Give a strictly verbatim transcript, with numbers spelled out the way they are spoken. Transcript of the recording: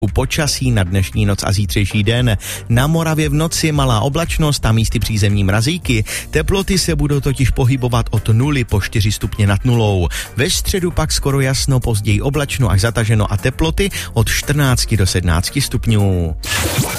U počasí na dnešní noc a zítřejší den. Na Moravě v noci malá oblačnost a místy přízemní mrazíky. Teploty se budou totiž pohybovat od nuly po čtyři stupně nad nulou. Ve středu pak skoro jasno, později oblačno až zataženo a teploty od čtrnácti do sedmnácti stupňů.